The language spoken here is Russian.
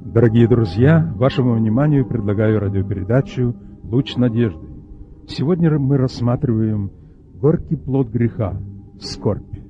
Дорогие друзья, вашему вниманию предлагаю радиопередачу «Луч надежды». Сегодня мы рассматриваем горький плод греха – скорбь.